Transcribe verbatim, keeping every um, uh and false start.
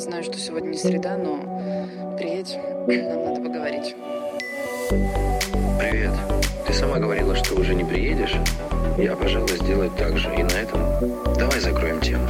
знаю, что сегодня не среда, но приедь, нам надо поговорить. Привет. Ты сама говорила, что уже не приедешь. Я, пожалуй, сделаю так же. И на этом давай закроем тему.